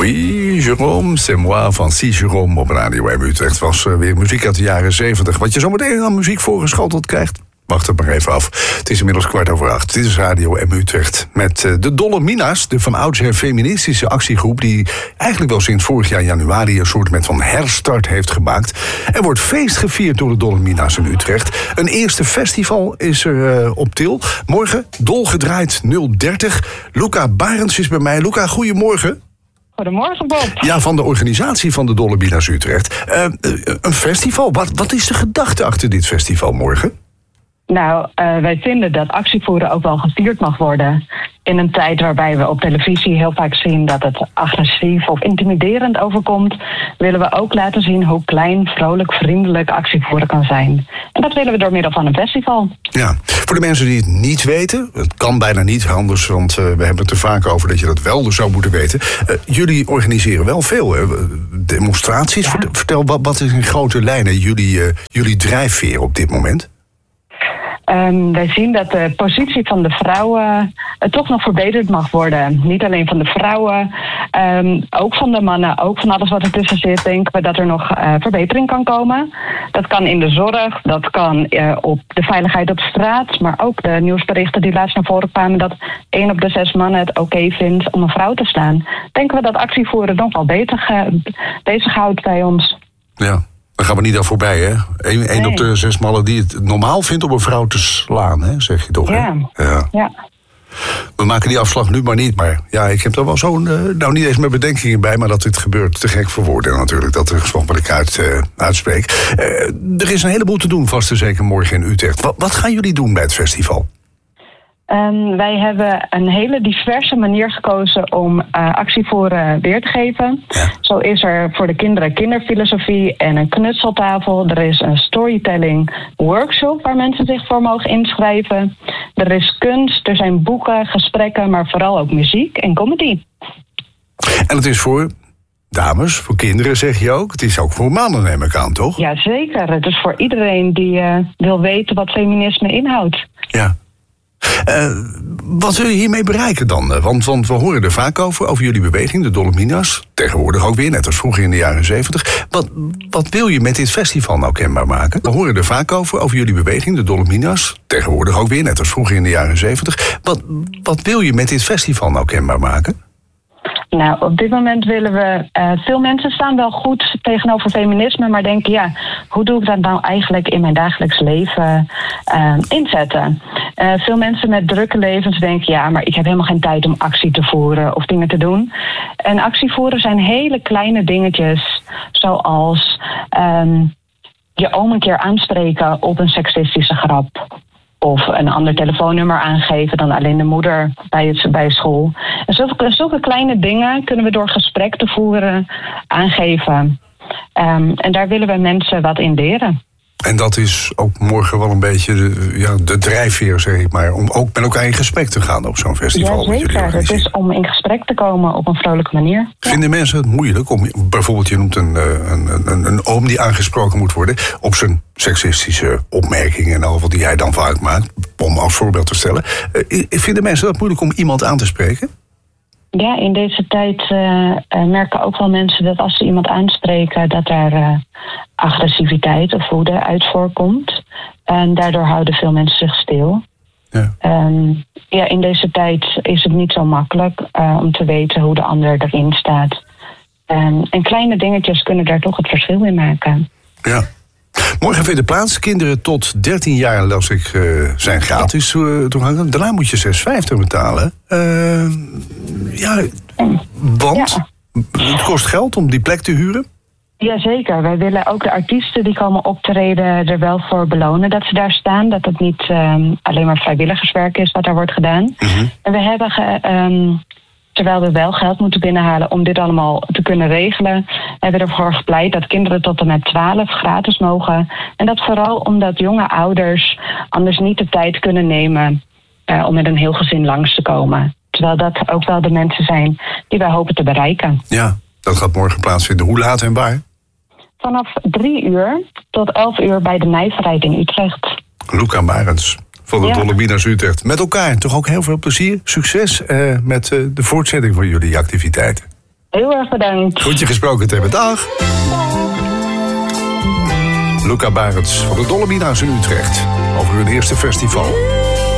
Oui, Jérôme, c'est moi van Si Jérôme op Radio M Utrecht. Was weer muziek uit de jaren 70. Wat je zometeen aan muziek voorgeschoteld krijgt, wacht het maar even af. Het is inmiddels 7:15. Dit is Radio M Utrecht met de Dolomina's, de van oudsher feministische actiegroep die eigenlijk wel sinds vorig jaar januari een soort van herstart heeft gemaakt. Er wordt feest gevierd door de Dolomina's in Utrecht. Een eerste festival is er op Til. Morgen Dolgedraaid 030. Luca Barends is bij mij. Luca, goedemorgen. Goedemorgen, Bob. Ja, van de organisatie van de Dolomina's Utrecht. Een festival. Wat is de gedachte achter dit festival morgen? Nou, wij vinden dat actievoeren ook wel gevierd mag worden. In een tijd waarbij we op televisie heel vaak zien dat het agressief of intimiderend overkomt, willen we ook laten zien hoe klein, vrolijk, vriendelijk actievoeren kan zijn. En dat willen we door middel van een festival. Ja, voor de mensen die het niet weten, het kan bijna niet anders, want we hebben het er vaak over dat je dat wel zou moeten weten. Jullie organiseren wel veel, hè? Demonstraties. Ja. Vertel, wat is in grote lijnen jullie drijfveer op dit moment? Wij zien dat de positie van de vrouwen toch nog verbeterd mag worden. Niet alleen van de vrouwen, ook van de mannen, ook van alles wat ertussen zit, denken we dat er nog verbetering kan komen. Dat kan in de zorg, dat kan op de veiligheid op straat, maar ook de nieuwsberichten die laatst naar voren kwamen dat 1 op de 6 mannen het oké vindt om een vrouw te slaan. Denken we dat actievoeren nog wel bezighoudt bij ons. Ja. Daar gaan we niet aan voorbij, hè? 1 op de 6 mannen die het normaal vindt om een vrouw te slaan, hè? Zeg je toch, hè? Ja. We maken die afslag nu maar niet, maar ja, ik heb er wel zo'n, nou niet eens met bedenkingen bij, maar dat dit gebeurt, te gek voor woorden natuurlijk, dat er gewoon wat ik uitspreek. Er is een heleboel te doen, vast en zeker morgen in Utrecht. Wat gaan jullie doen bij het festival? Wij hebben een hele diverse manier gekozen om actievoeren weer te geven. Ja. Zo is er voor de kinderen kinderfilosofie en een knutseltafel. Er is een storytelling workshop waar mensen zich voor mogen inschrijven. Er is kunst, er zijn boeken, gesprekken, maar vooral ook muziek en comedy. En het is voor dames, voor kinderen zeg je ook. Het is ook voor mannen, neem ik aan, toch? Jazeker, het is voor iedereen die wil weten wat feminisme inhoudt. Ja. Wat wil je hiermee bereiken dan? Want we horen er vaak over jullie beweging, de Dolomina's. Tegenwoordig ook weer, net als vroeger in de jaren 70. Wat wil je met dit festival nou kenbaar maken? We horen er vaak over jullie beweging, de Dolomina's. Tegenwoordig ook weer, net als vroeger in de jaren 70. Wat wil je met dit festival nou kenbaar maken? Nou, op dit moment willen we... veel mensen staan wel goed tegenover feminisme, maar denken, ja, hoe doe ik dat nou eigenlijk in mijn dagelijks leven inzetten? Veel mensen met drukke levens denken, ja, maar ik heb helemaal geen tijd om actie te voeren of dingen te doen. En actievoeren zijn hele kleine dingetjes, zoals je oom een keer aanspreken op een seksistische grap. Of een ander telefoonnummer aangeven dan alleen de moeder bij school. En zulke kleine dingen kunnen we door gesprek te voeren aangeven. En daar willen we mensen wat in leren. En dat is ook morgen wel een beetje de drijfveer, zeg ik maar, om ook met elkaar in gesprek te gaan op zo'n festival. Ja, zeker. Het is om in gesprek te komen op een vrolijke manier. Vinden mensen het moeilijk om, bijvoorbeeld je noemt een oom die aangesproken moet worden op zijn seksistische opmerkingen en al wat die hij dan vaak maakt, om als voorbeeld te stellen. Vinden mensen dat moeilijk om iemand aan te spreken? Ja, in deze tijd merken ook wel mensen dat als ze iemand aanspreken, dat daar agressiviteit of woede uit voorkomt. En daardoor houden veel mensen zich stil. Ja. In deze tijd is het niet zo makkelijk om te weten hoe de ander erin staat. En kleine dingetjes kunnen daar toch het verschil in maken. Ja. Morgen vindt plaats. Kinderen tot 13 jaar, las ik, zijn gratis toegankelijk. Daarna moet je €6,50 betalen. Want het kost geld om die plek te huren. Jazeker. Wij willen ook de artiesten die komen optreden er wel voor belonen dat ze daar staan. Dat het niet alleen maar vrijwilligerswerk is wat daar wordt gedaan. Mm-hmm. En we hebben... terwijl we wel geld moeten binnenhalen om dit allemaal te kunnen regelen, hebben we ervoor gepleit dat kinderen tot en met 12 gratis mogen. En dat vooral omdat jonge ouders anders niet de tijd kunnen nemen om met een heel gezin langs te komen. Terwijl dat ook wel de mensen zijn die wij hopen te bereiken. Ja, dat gaat morgen plaatsvinden. Hoe laat en waar? Vanaf 3 uur tot 11 uur bij de Nijverheid in Utrecht. Luca Barends van de Dolomina's Utrecht. Met elkaar toch ook heel veel plezier. Succes met de voortzetting van jullie activiteiten. Heel erg bedankt. Goed je gesproken te hebben. Dag. Luca Barends van de Dolomina's in Utrecht. Over hun eerste festival.